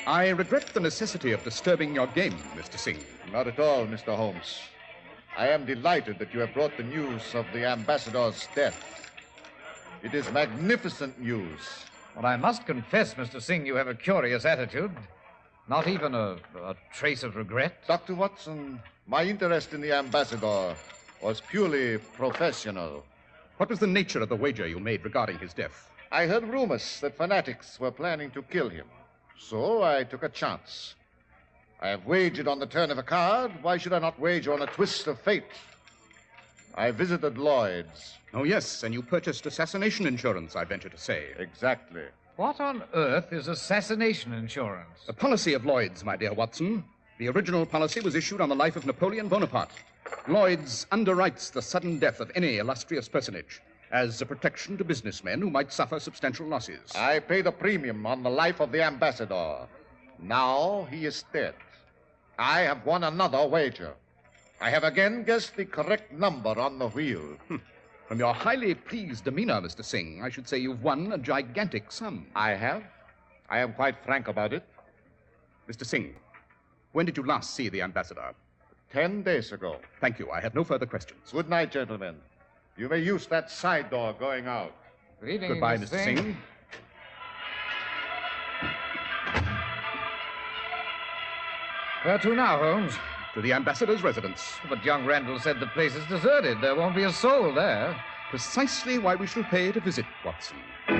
I regret the necessity of disturbing your game, Mr. Singh. Not at all, Mr. Holmes. I am delighted that you have brought the news of the ambassador's death. It is magnificent news. Well, I must confess, Mr. Singh, you have a curious attitude. Not even a trace of regret. Dr. Watson, my interest in the ambassador was purely professional. What was the nature of the wager you made regarding his death? I heard rumors that fanatics were planning to kill him. So I took a chance. I have wagered on the turn of a card. Why should I not wager on a twist of fate? I visited Lloyd's. Oh, yes, and you purchased assassination insurance, I venture to say. Exactly. What on earth is assassination insurance? A policy of Lloyd's, my dear Watson. The original policy was issued on the life of Napoleon Bonaparte. Lloyd's underwrites the sudden death of any illustrious personage as a protection to businessmen who might suffer substantial losses. I paid a premium on the life of the ambassador. Now he is dead. I have won another wager. I have again guessed the correct number on the wheel. From your highly pleased demeanor, Mr. Singh, I should say you've won a gigantic sum. I have. I am quite frank about it. Mr. Singh, when did you last see the ambassador? 10 days ago. Thank you. I have no further questions. Good night, gentlemen. You may use that side door going out. Good evening, Goodbye, Mr. Singh. Where to now, Holmes? To the ambassador's residence. But young Randall said the place is deserted. There won't be a soul there. Precisely why we shall pay it a visit, Watson.